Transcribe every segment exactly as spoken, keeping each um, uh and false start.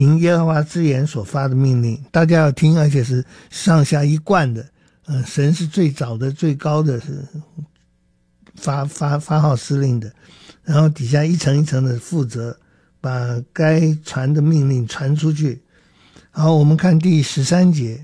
凭耶和华之言所发的命令，大家要听，而且是上下一贯的。呃，神是最早的、最高的，是发发发号施令的，然后底下一层一层的负责，把该传的命令传出去。好，我们看第十三节。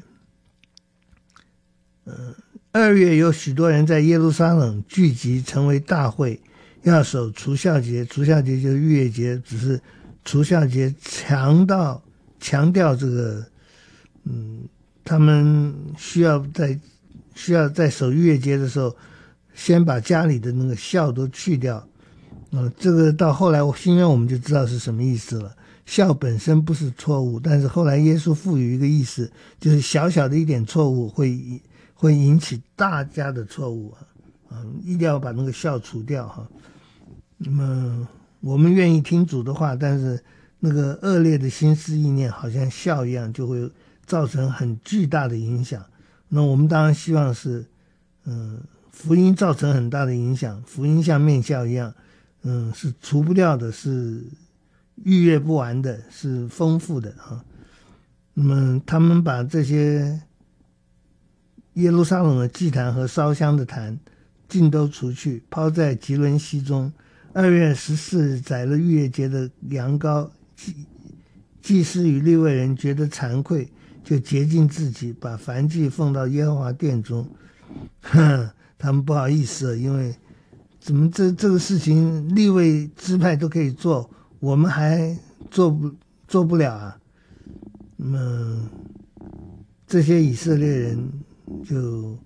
呃，二月有许多人在耶路撒冷聚集，成为大会，要守除酵节。除酵节就是逾越节，只是除酵节强调强调这个，嗯，他们需要在需要在守逾越节的时候，先把家里的那个酵都去掉。呃，这个到后来新约我们就知道是什么意思了。酵本身不是错误，但是后来耶稣赋予一个意思，就是小小的一点错误会会引起大家的错误啊，啊，一定要把那个酵除掉哈。那么我们愿意听主的话，但是那个恶劣的心思意念好像酵一样，就会造成很巨大的影响。那我们当然希望是，嗯，福音造成很大的影响，福音像面酵一样，嗯，是除不掉的，是逾越不完的，是丰富的啊。那么他们把这些耶路撒冷的祭坛和烧香的坛尽都除去，抛在吉伦溪中。二月十四日宰了逾越节的羊羔，祭祭司与利未人觉得惭愧，就洁净自己，把燔祭奉到耶和华殿中。哼，他们不好意思了，因为怎么这这个事情利未支派都可以做，我们还做不做不了啊？那么这些以色列人就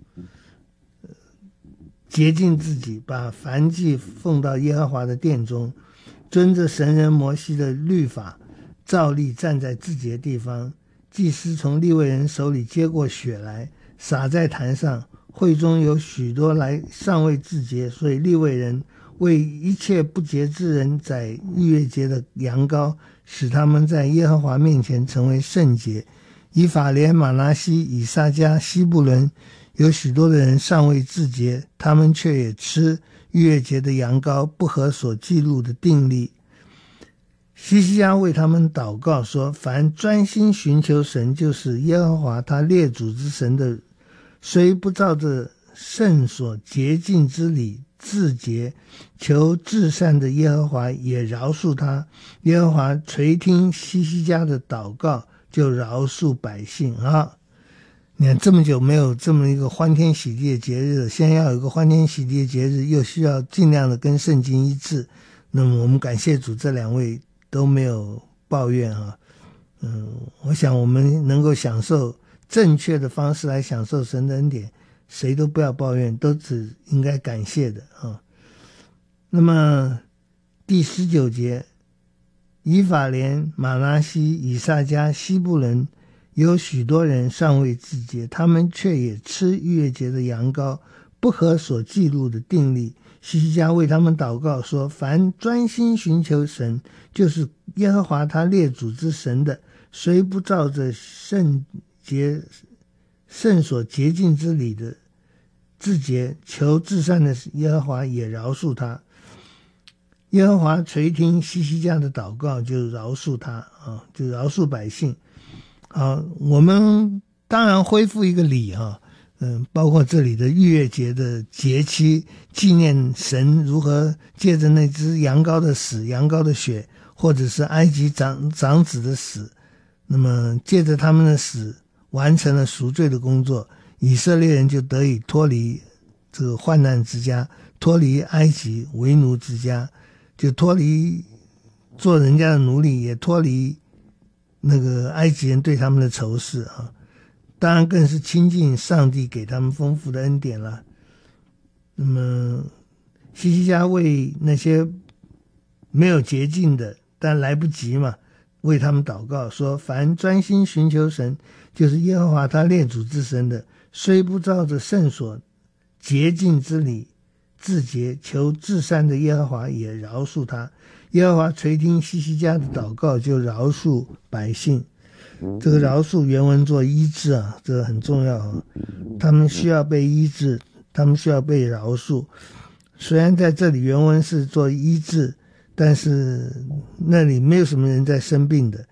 洁净自己，把燔祭奉到耶和华的殿中，遵着神人摩西的律法，照例站在自己的地方。祭司从利未人手里接过血来，洒在坛上。会中有许多来尚未自洁，所以利未人为一切不洁之人宰逾越节的羊羔，使他们在耶和华面前成为圣洁。以法莲、马拿西、以撒迦、西布伦有许多的人尚未自洁，他们却也吃逾越节的羊羔，不合所记录的定例。西西家为他们祷告说，凡专心寻求神，就是耶和华他列祖之神的，虽不照着圣所洁净之理自洁，求至善的耶和华也饶恕他。耶和华垂听西西家的祷告，就饶恕百姓啊！你看这么久没有这么一个欢天喜地的节日了，现在要有一个欢天喜地的节日，又需要尽量的跟圣经一致。那么我们感谢主，这两位都没有抱怨啊。嗯，我想我们能够享受正确的方式来享受神的恩典，谁都不要抱怨，都只应该感谢的啊。那么第十九节，以法莲、马拿西、以撒迦、西布伦有许多人尚未自洁，他们却也吃逾越节的羊羔，不合所记录的定例。西西家为他们祷告说，凡专心寻求神，就是耶和华他列祖之神的，虽不照着圣洁圣所洁净之理的自洁，求至善的耶和华也饶恕他。耶和华垂听西西家的祷告，就饶恕他啊，就饶恕百姓。好，我们当然恢复一个礼啊，嗯，包括这里的逾越节的节期，纪念神如何借着那只羊羔的死、羊羔的血，或者是埃及长长子的死，那么借着他们的死完成了赎罪的工作，以色列人就得以脱离这个患难之家，脱离埃及为奴之家，就脱离做人家的奴隶，也脱离那个埃及人对他们的仇视啊。当然更是亲近上帝给他们丰富的恩典了。那么西西家为那些没有洁净的，但来不及嘛，为他们祷告说，凡专心寻求神，就是耶和华他列祖之神的，虽不照着圣所洁净之理自洁，求至善的耶和华也饶恕他。耶和华垂听西西家的祷告，就饶恕百姓。这个饶恕原文做医治啊，这个很重要啊。他们需要被医治，他们需要被饶恕。虽然在这里原文是做医治，但是那里没有什么人在生病的。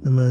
那么